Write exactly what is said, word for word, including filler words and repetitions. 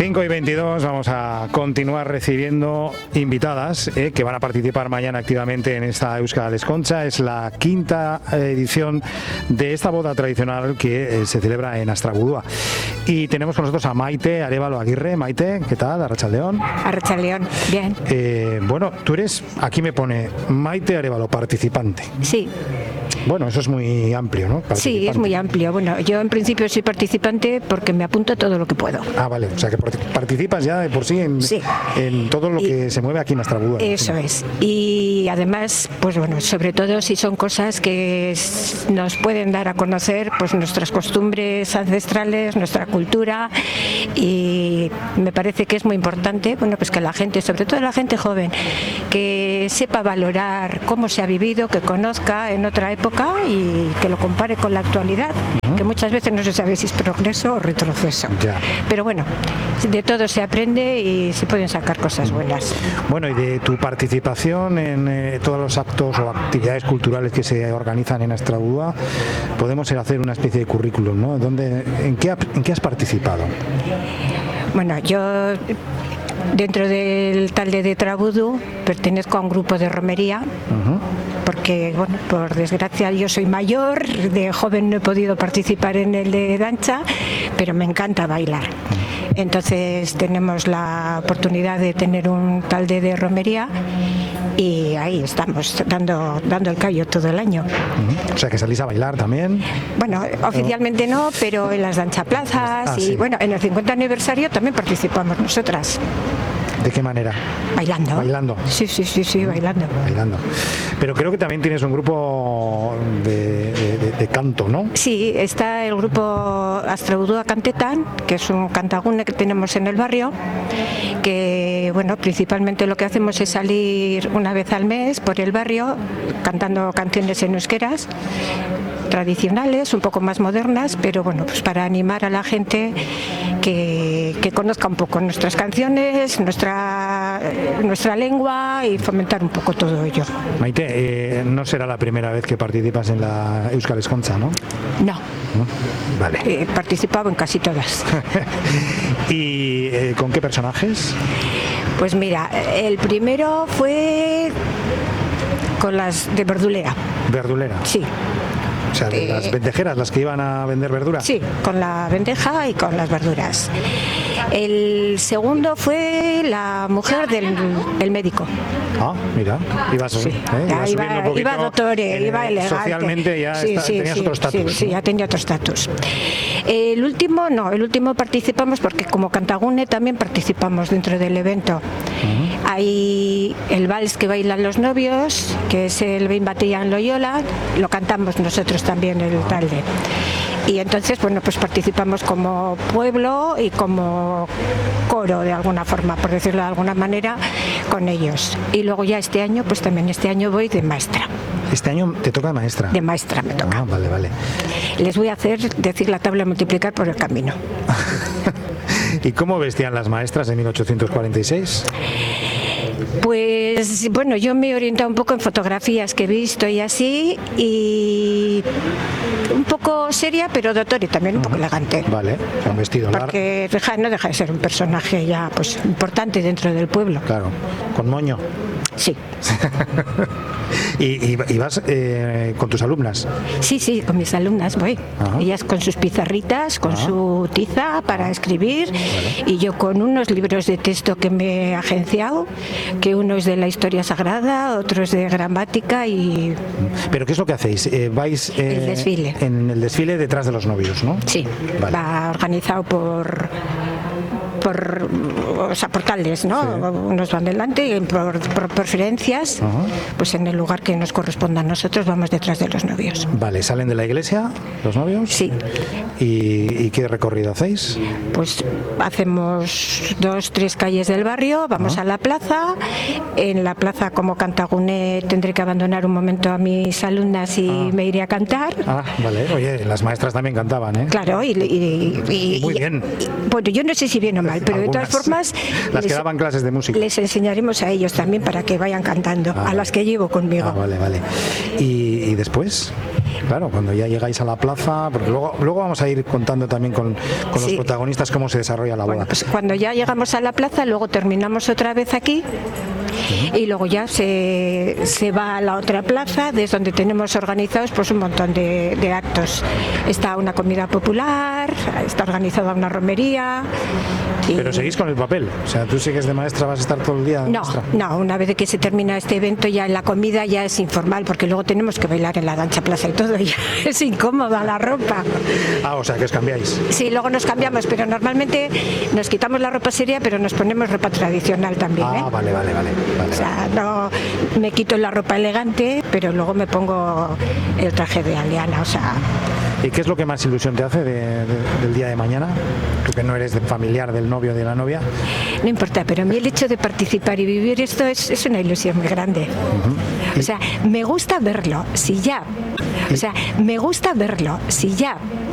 cinco y veintidós vamos a continuar recibiendo invitadas eh, que van a participar mañana activamente en esta Euskal Ezkontza. Es la quinta edición de esta boda tradicional que eh, se celebra en Astrabudúa. Y tenemos con nosotros a Maite Arévalo Aguirre. Maite, ¿qué tal? Arratsaldeon. Arratsaldeon, bien. Eh, bueno, tú eres, aquí me pone Maite Arévalo, participante. Sí. Bueno, eso es muy amplio, ¿no? Sí, es muy amplio. Bueno, yo en principio soy participante porque me apunto todo lo que puedo. Ah, vale. O sea, que participas ya de por sí en, sí. en todo lo y, que se mueve aquí en Astrabudúa. Eso es. Y además, pues bueno, sobre todo si son cosas que nos pueden dar a conocer pues nuestras costumbres ancestrales, nuestra cultura, y me parece que es muy importante, bueno, pues que la gente, sobre todo la gente joven, que sepa valorar cómo se ha vivido, que conozca en otra época y que lo compare con la actualidad, uh-huh. que muchas veces no se sabe si es progreso o retroceso. Ya. Pero bueno, de todo se aprende y se pueden sacar cosas buenas. Bueno, y de tu participación en eh, todos los actos o actividades culturales que se organizan en Astrabudúa, podemos hacer una especie de currículum, ¿no? ¿Dónde, en, qué, ¿En qué has participado? Bueno, yo dentro del Talde de Trabudu pertenezco a un grupo de romería, uh-huh. porque, bueno, por desgracia yo soy mayor, de joven no he podido participar en el de danza, pero me encanta bailar. Entonces tenemos la oportunidad de tener un Talde de romería y ahí estamos dando dando el callo todo el año. Uh-huh. O sea, que salís a bailar también. Bueno, oficialmente no, pero en las danzaplazas ah, y sí. bueno, en el cincuenta aniversario también participamos nosotras. ¿De qué manera? Bailando. Bailando. Sí, sí, sí, sí, bailando. Bailando. Pero creo que también tienes un grupo de, de, de canto, ¿no? Sí, está el grupo Astrabudúa Cantetan, que es un cantagune que tenemos en el barrio, que, bueno, principalmente lo que hacemos es salir una vez al mes por el barrio cantando canciones en euskeras, tradicionales, un poco más modernas, pero bueno, pues para animar a la gente que, que conozca un poco nuestras canciones, nuestra nuestra lengua y fomentar un poco todo ello. Maite, eh, no será la primera vez que participas en la Euskal Ezkontza, ¿no? No. ¿No? Vale. He participado en casi todas. ¿Y eh, con qué personajes? Pues mira, el primero fue con las de verdulera. ¿Verdulera? Sí. O sea, de eh, las vendejeras, las que iban a vender verdura. Sí, con la vendeja y con las verduras. El segundo fue la mujer del, del médico. Ah, mira, iba, sí. ¿eh? iba, iba, un iba doctore, en, iba elegante. Socialmente ya sí, está, sí, tenías sí, otro estatus. Sí, sí, ¿no? ya tenía otro estatus. El último, no, el último participamos porque como Cantagune también participamos dentro del evento. Uh-huh. Hay el vals que bailan los novios, que es el Bein Batean Loyola, lo cantamos nosotros también el uh-huh. Talde. Y entonces, bueno, pues participamos como pueblo y como coro de alguna forma, por decirlo de alguna manera, con ellos. Y luego ya este año, pues también este año voy de maestra. ¿Este año te toca maestra? De maestra me toca. Ah, vale, vale. Les voy a hacer decir la tabla de multiplicar por el camino. ¿Y cómo vestían las maestras en mil ochocientos cuarenta y seis? Pues bueno, yo me he orientado un poco en fotografías que he visto y así, y un poco seria, pero doctor y también un poco elegante. Vale, o sea, un vestido largo. Porque deja, no deja de ser un personaje ya pues importante dentro del pueblo. Claro, con moño. Sí. ¿Y, y, y vas eh, con tus alumnas? Sí, sí, con mis alumnas voy. Ajá. Ellas con sus pizarritas, con Ajá. su tiza para escribir, vale. y yo con unos libros de texto que me he agenciado, que uno es de la historia sagrada, otro es de gramática y... ¿Pero qué es lo que hacéis? Eh, ¿Vais eh, el desfile. En el desfile detrás de los novios, no? Sí, vale. Va organizado por... por o sea, por taldes, ¿no? Sí. Unos van delante y por, por preferencias, uh-huh. pues en el lugar que nos corresponda a nosotros vamos detrás de los novios. Vale, ¿salen de la iglesia los novios? Sí. ¿Y, y qué recorrido hacéis? Pues hacemos dos, tres calles del barrio, vamos uh-huh. a la plaza. En la plaza, como Cantagune, tendré que abandonar un momento a mis alumnas y ah. me iré a cantar. Ah, vale. Oye, las maestras también cantaban, ¿eh? Claro, y... y, y Muy bien. Y, bueno, yo no sé si bien o mal, pero Algunas. De todas formas las les, que daban clases de música les enseñaremos a ellos también para que vayan cantando, ah, a las que llevo conmigo. Ah, vale, vale. ¿Y, y después? claro, cuando ya llegáis a la plaza, porque luego, luego vamos a ir contando también con, con Sí. los protagonistas cómo se desarrolla la boda. Bueno, pues cuando ya llegamos a la plaza, luego terminamos otra vez aquí. Y luego ya se, se va a la otra plaza, desde donde tenemos organizados pues un montón de, de actos. Está una comida popular, está organizada una romería. y- Pero seguís con el papel, o sea, tú sigues de maestra, vas a estar todo el día de No, maestra. no, una vez que se termina este evento ya la comida ya es informal, porque luego tenemos que bailar en la danza plaza y todo, y ya es incómoda la ropa. Ah, o sea, que os cambiáis. Sí, luego nos cambiamos, pero normalmente nos quitamos la ropa seria, pero nos ponemos ropa tradicional también. Ah, ¿eh? vale, vale, vale. vale, O sea, no me quito la ropa elegante, pero luego me pongo el traje de aldeana, o sea, ¿Y qué es lo que más ilusión te hace de- de- del día de mañana? Tú que no eres de familiar del novio o de la novia. no importa, pero a mí el hecho de participar y vivir esto es, es una ilusión muy grande. O sea, me gusta verlo, si ya. O sea, me gusta verlo, si ya